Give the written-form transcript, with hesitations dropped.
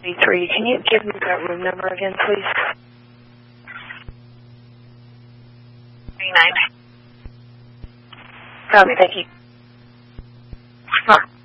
B3. Can you give me that room number again, please? 39. Thank you.